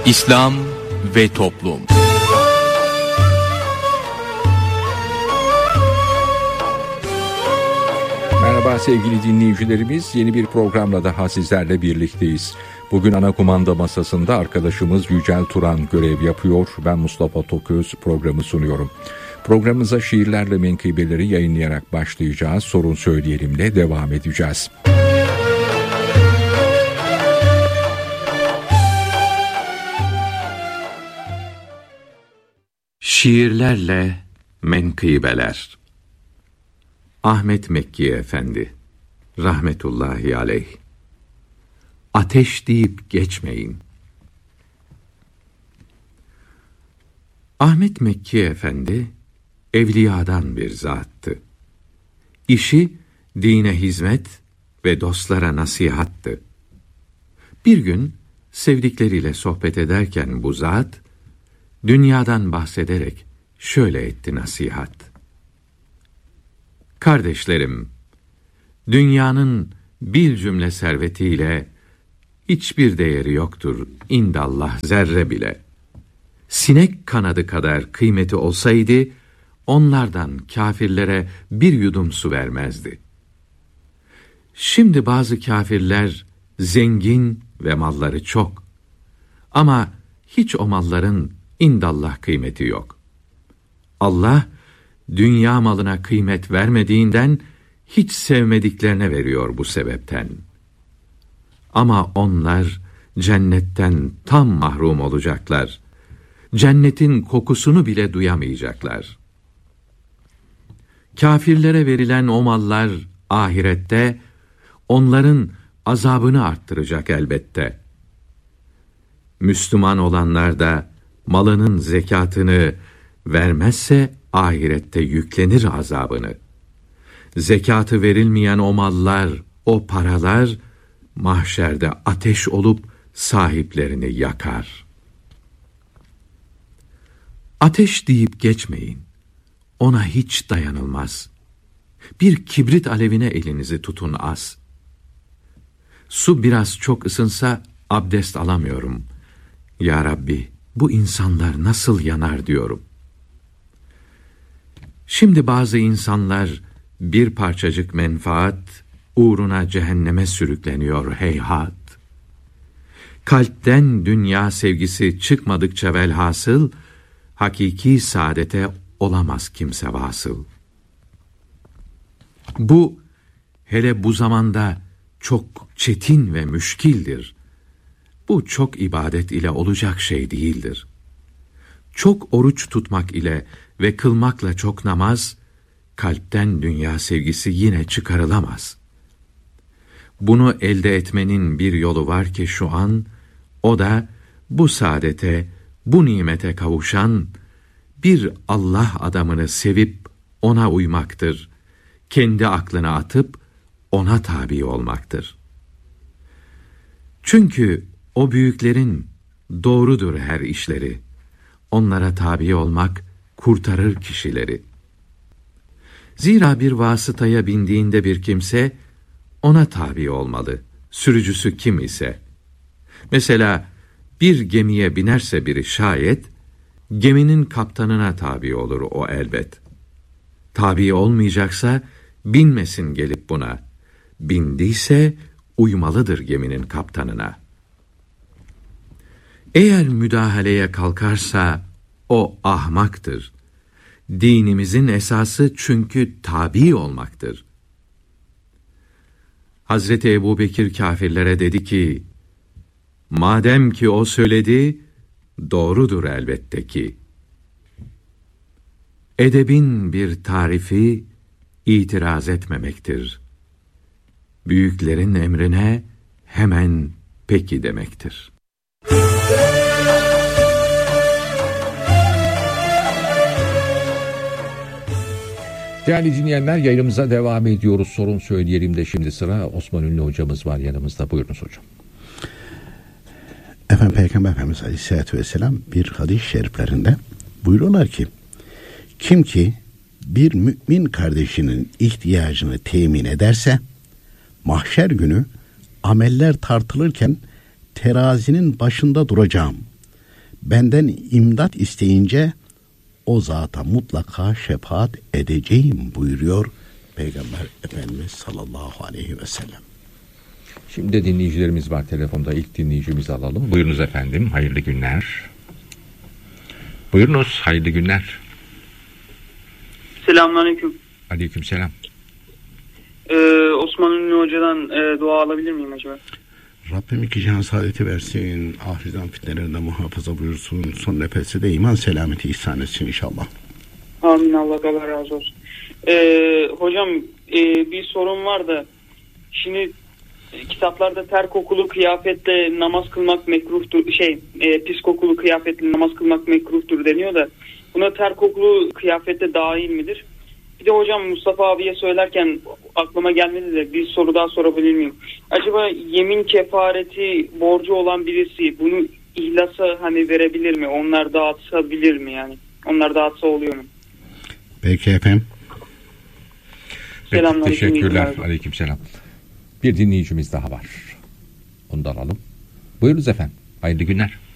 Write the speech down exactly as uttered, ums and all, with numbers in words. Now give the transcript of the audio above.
İslam ve Toplum. Merhaba sevgili dinleyicilerimiz, yeni bir programla daha sizlerle birlikteyiz. Bugün ana kumanda masasında arkadaşımız Yücel Turan görev yapıyor. Ben Mustafa Toköz programı sunuyorum. Programımıza şiirlerle menkıbeleri yayınlayarak başlayacağız. Sorun Söyleyelim'le devam edeceğiz. Şiirlerle menkıbeler. Ahmet Mekki Efendi rahmetullahi aleyh. Ateş deyip geçmeyin. Ahmet Mekki Efendi evliyadan bir zattı. İşi dine hizmet ve dostlara nasihattı. Bir gün sevdikleriyle sohbet ederken bu zat dünyadan bahsederek şöyle etti nasihat: Kardeşlerim, dünyanın bir cümle servetiyle hiçbir değeri yoktur indallah zerre bile. Sinek kanadı kadar kıymeti olsaydı, onlardan kâfirlere bir yudum su vermezdi. Şimdi bazı kâfirler zengin ve malları çok. Ama hiç o malların indallah kıymeti yok. Allah, dünya malına kıymet vermediğinden, hiç sevmediklerine veriyor bu sebepten. Ama onlar cennetten tam mahrum olacaklar. Cennetin kokusunu bile duyamayacaklar. Kâfirlere verilen o mallar ahirette onların azabını arttıracak elbette. Müslüman olanlar da malının zekatını vermezse ahirette yüklenir azabını. Zekatı verilmeyen o mallar, o paralar mahşerde ateş olup sahiplerini yakar. Ateş deyip geçmeyin. Ona hiç dayanılmaz. Bir kibrit alevine elinizi tutun az. Su biraz çok ısınsa abdest alamıyorum. Ya Rabbi, bu insanlar nasıl yanar diyorum. Şimdi bazı insanlar bir parçacık menfaat uğruna cehenneme sürükleniyor heyhat. Kalpten dünya sevgisi çıkmadıkça velhasıl, hakiki saadete olamaz kimse vasıl. Bu, hele bu zamanda çok çetin ve müşkildir. Bu çok ibadet ile olacak şey değildir. Çok oruç tutmak ile ve kılmakla çok namaz, kalpten dünya sevgisi yine çıkarılamaz. Bunu elde etmenin bir yolu var ki şu an, o da bu saadete, bu nimete kavuşan bir Allah adamını sevip ona uymaktır. Kendi aklını atıp ona tabi olmaktır. Çünkü o büyüklerin doğrudur her işleri. Onlara tabi olmak kurtarır kişileri. Zira bir vasıtaya bindiğinde bir kimse ona tabi olmalı, sürücüsü kim ise. Mesela bir gemiye binerse biri şayet, geminin kaptanına tabi olur o elbet. Tabi olmayacaksa binmesin gelip buna. Bindiyse uymalıdır geminin kaptanına. Eğer müdahaleye kalkarsa o ahmaktır. Dinimizin esası çünkü tabi olmaktır. Hazreti Ebubekir kâfirlere dedi ki, madem ki o söyledi, doğrudur elbette ki. Edebin bir tarifi itiraz etmemektir. Büyüklerin emrine hemen peki demektir. Değerli dinleyenler, yayınımıza devam ediyoruz. Sorun Söyleyelim de şimdi sıra Osman Ünlü hocamız var yanımızda. Buyurunuz hocam. Efendim Peygamber Efendimiz Aleyhisselatü Vesselam bir hadis-i şeriflerinde buyuruyorlar ki, kim ki bir mümin kardeşinin ihtiyacını temin ederse, mahşer günü ameller tartılırken terazinin başında duracağım. benden imdat isteyince o zata mutlaka şefaat edeceğim buyuruyor Peygamber Efendimiz sallallahu aleyhi ve sellem. Şimdi de dinleyicilerimiz var telefonda. İlk dinleyicimizi alalım. Buyurunuz efendim. Hayırlı günler. Buyurunuz. Hayırlı günler. Selamünaleyküm. Aleykümselam. Ee, Osman Ünlü Hoca'dan e, dua alabilir miyim acaba? Rabbim iki cihan saadeti versin. Ahirden fitnelerinde muhafaza buyursun. Son nefeste de iman selameti ihsan etsin inşallah. Amin. Allah Allah razı olsun. Ee, hocam e, bir sorun var da şimdi e, kitaplarda ter kokulu kıyafetle namaz kılmak mekruhtur. Şey e, pis kokulu kıyafetle namaz kılmak mekruhtur deniyor da buna ter kokulu kıyafette dahil midir? Bir de hocam Mustafa abiye söylerken aklıma gelmedi de bir soru daha sorabilir miyim? Acaba yemin kefareti borcu olan birisi bunu ihlasa hani verebilir mi? Onlar dağıtabilir mi yani? Onlar dağıtsa oluyor mu? Peki efendim. Peki, teşekkürler. Aleykümselam. Bir dinleyicimiz daha var. Onu da alalım. Buyurunuz efendim. Hayırlı günler.